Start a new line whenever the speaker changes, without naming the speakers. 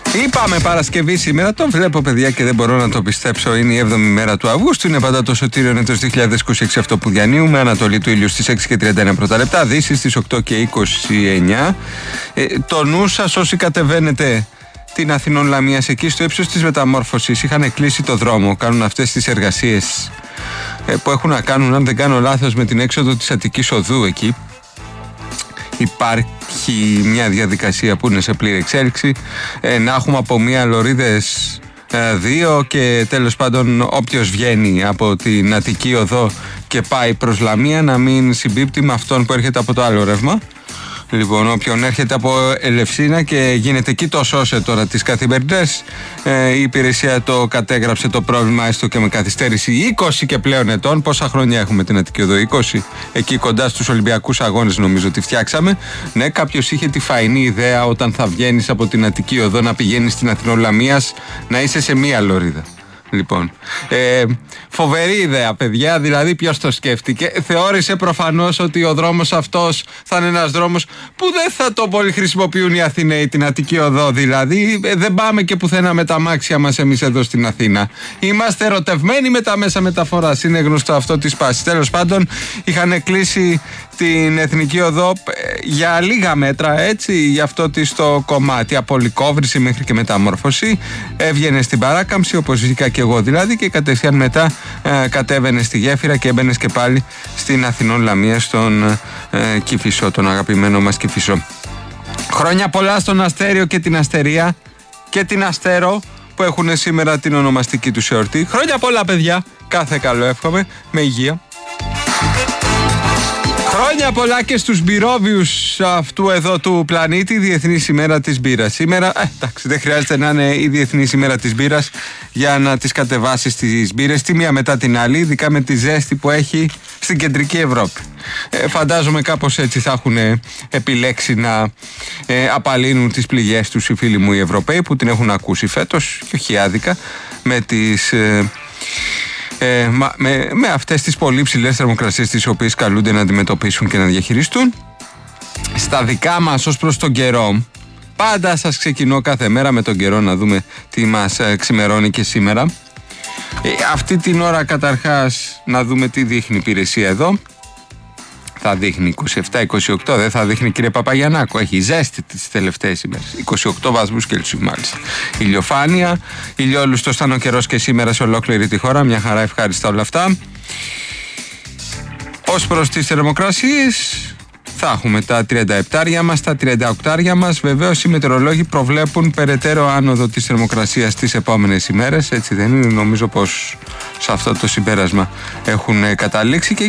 Είπαμε Παρασκευή σήμερα, το βλέπω παιδιά και δεν μπορώ να το πιστέψω. Είναι η 7η μέρα του Αυγούστου, είναι πάντα το Σωτήριο έτος 2026 αυτό που διανύουμε. Ανατολή του ήλιου στις 6:31 πρώτα λεπτά, Δύση στις 8:29. Το νου σας όσοι κατεβαίνετε την Αθηνών Λαμίας, εκεί στο ύψος της Μεταμόρφωσης είχαν κλείσει το δρόμο, κάνουν αυτές τις εργασίες που έχουν να κάνουν, αν δεν κάνω λάθος, με την έξοδο της Αττικής Οδού εκεί. Υπάρχει μια διαδικασία που είναι σε πλήρη εξέλιξη, να έχουμε από μία λωρίδες 2 και τέλος πάντων όποιος βγαίνει από την Αττική Οδό και πάει προς Λαμία να μην συμπίπτει με αυτόν που έρχεται από το άλλο ρεύμα. Λοιπόν, όποιον έρχεται από Ελευσίνα και γίνεται εκεί το σώσε τώρα τις καθημερινές, η υπηρεσία το κατέγραψε το πρόβλημα έστω και με καθυστέρηση 20 και πλέον ετών. Πόσα χρόνια έχουμε την Αττική Οδό? 20. Εκεί κοντά στους Ολυμπιακούς Αγώνες νομίζω ότι φτιάξαμε. Ναι, κάποιος είχε τη φαϊνή ιδέα όταν θα βγαίνεις από την Αττική Οδό να πηγαίνεις στην Αθηνών Λαμίας να είσαι σε μία λωρίδα. Λοιπόν, φοβερή ιδέα παιδιά, δηλαδή ποιος το σκέφτηκε? Θεώρησε προφανώς ότι ο δρόμος αυτός θα είναι ένας δρόμος που δεν θα το πολύ χρησιμοποιούν οι Αθηναίοι, την Αττική Οδό δηλαδή. Δεν πάμε και πουθενά με τα αμάξια μας εμείς εδώ στην Αθήνα. Είμαστε ερωτευμένοι με τα μέσα μεταφοράς, είναι γνωστό αυτό της πάσης. Τέλος πάντων είχαν κλείσει την Εθνική Οδό για λίγα μέτρα, έτσι, για αυτό της το κομμάτι, από Λυκόβρηση μέχρι και Μεταμόρφωση. Έβγαινε στην παράκαμψη, όπως βγήκα και εγώ δηλαδή, και κατευθείαν μετά κατέβαινε στη γέφυρα και έμπαινε και πάλι στην Αθηνών Λαμία, στον Κηφισό, τον αγαπημένο μας Κηφισό. Χρόνια πολλά στον Αστέριο και την Αστερία και την Αστέρο που έχουν σήμερα την ονομαστική τους εορτή. Χρόνια πολλά παιδιά, κάθε καλό εύχομαι, με υγεία. Χρόνια πολλά και στους μπυρόβιους αυτού εδώ του πλανήτη, Διεθνής ημέρα της μπύρας. Σήμερα, εντάξει, δεν χρειάζεται να είναι η Διεθνής ημέρα της μπύρας για να τις κατεβάσεις τις μπύρες τη μία μετά την άλλη, ειδικά με τη ζέστη που έχει στην κεντρική Ευρώπη. Φαντάζομαι κάπως έτσι θα έχουν επιλέξει να απαλύνουν τις πληγές τους οι φίλοι μου οι Ευρωπαίοι που την έχουν ακούσει φέτος και όχι άδικα με τις... με αυτές τις πολύ ψηλές θερμοκρασίες τις οποίες καλούνται να αντιμετωπίσουν και να διαχειριστούν. Στα δικά μας ως προς τον καιρό, πάντα σας ξεκινώ κάθε μέρα με τον καιρό να δούμε τι μας ξημερώνει και σήμερα. Αυτή την ώρα καταρχάς να δούμε τι δείχνει η υπηρεσία εδώ. Θα δείχνει 27-28, δεν θα δείχνει κύριε Παπαγιαννάκο. Έχει ζέστη τις τελευταίες ημέρες. 28 βαθμούς Κελσίου μάλιστα. Ηλιοφάνεια, ηλιόλουστος ήταν ο καιρός και σήμερα σε ολόκληρη τη χώρα. Μια χαρά, ευχάριστα όλα αυτά. Ως προς τις θερμοκρασίες, θα έχουμε τα 37 μας, τα 38 μας. Βεβαίως οι μετεωρολόγοι προβλέπουν περαιτέρω άνοδο της θερμοκρασίας τις επόμενες ημέρες. Έτσι δεν είναι? Νομίζω πως σε αυτό το συμπέρασμα έχουν καταλήξει. Και